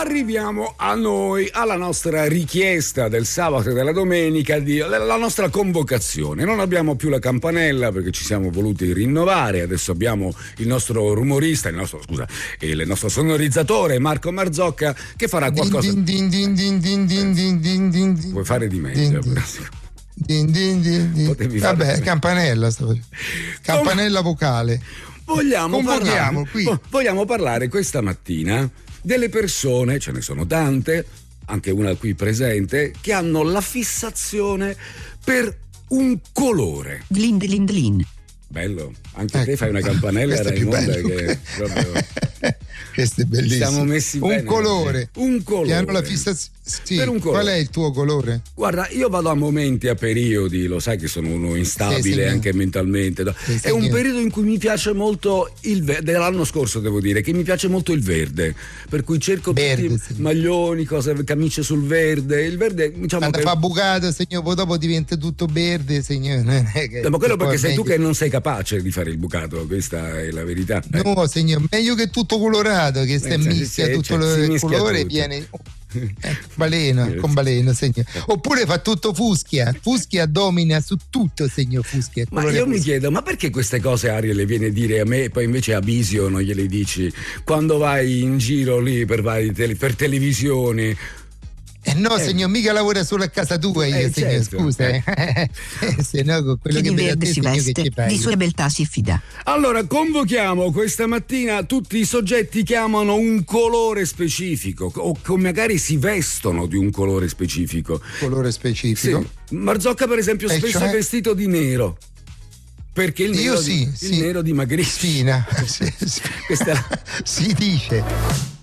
arriviamo a noi, alla nostra richiesta del sabato e della domenica, la nostra convocazione. Non abbiamo più la campanella perché ci siamo voluti rinnovare, adesso abbiamo il nostro rumorista, il nostro sonorizzatore Marco Marzocca, che farà qualcosa. Puoi fare di meglio. Vabbè, campanella, campanella vocale. Vogliamo parlare questa mattina delle persone, ce ne sono tante, anche una qui presente, che hanno la fissazione per un colore. Glindlindlin. Bello, anche te fai una campanella, Raimondo, che proprio questo è bellissimo. Siamo messi un bene. Un colore. Che hanno la fissazione. Sì. Per un colore. Qual è il tuo colore? Guarda, io vado a momenti, a periodi, lo sai che sono uno instabile anche mentalmente. È un periodo in cui mi piace molto il verde, dell'anno scorso devo dire, che mi piace molto il verde, per cui cerco tutti maglioni, camicie sul verde. Il verde, diciamo, quando fa bucato, signor, poi dopo diventa tutto verde, signor. Ma quello perché sei tu che non sei capace di fare il bucato, questa è la verità. No, signor, meglio che tutto colorato, che se mischia tutto il colore tutto. Viene con baleno, signor. Oppure fa tutto fuschia domina su tutto, signor Fuschia. Ma io mi chiedo, ma perché queste cose Ariel le viene a dire a me e poi invece a Bisio non gliele dici quando vai in giro lì per televisioni? No, signor, mica lavora solo a casa tua io, signor, certo. Scusa. Se no, con quello chi che di verde si veste, di sua beltà si fida. Allora, convochiamo questa mattina tutti i soggetti che amano un colore specifico o che magari si vestono di un colore specifico. Colore specifico? Sì. Marzocca, per esempio, spesso è vestito di nero. Perché il nero, il nero dimagrissima. Questa si dice.